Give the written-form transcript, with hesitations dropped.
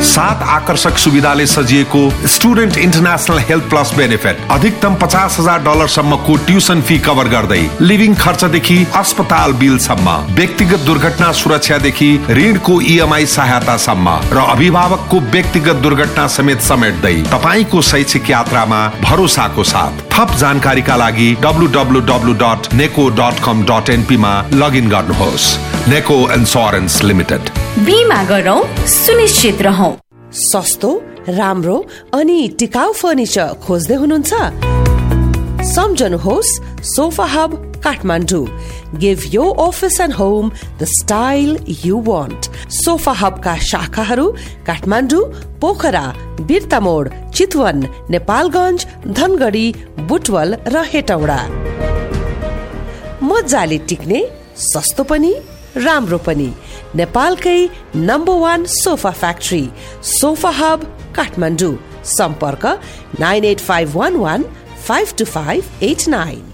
7 आकर्षक सुविधाले सजिएको student international health plus benefit, अधिकतम $50,000 सम्मको ट्युसन फी कभर गर्दै लिभिङ खर्चदेखि अस्पताल बिलसम्म, व्यक्तिगत दुर्घटना सुरक्षादेखि ऋणको EMI सहायतासम्म र अभिभावकको व्यक्तिगत दुर्घटना समेत समेट्दै तपाईको शैक्षिक यात्रामा भरोसाको साथ। थप जानकारीका लागि www.neco.com.np मा लगइन गर्नुहोस्। नेको इन्स्योरेन्स लिमिटेड। बीमा गरौँ, सुनिश्चित रहौं। सस्तो, राम्रो अनि टिकाउ फर्निचर खोज्दै हुनुहुन्छ? सम्झनुहोस् sofa hub Kathmandu. Give your office and home the style you want. Sofa hub का शाखाहरू काठमाडौँ, पोखरा, बिर्तामोड, चितवन, नेपालगञ्ज, धनगढी, बुटवल र हेटौडा। मजाले टिक्ने, सस्तो पनि राम्रो पनि, नेपालकै number 1 sofa factory sofa hub Kathmandu. सम्पर्क 98511 52589।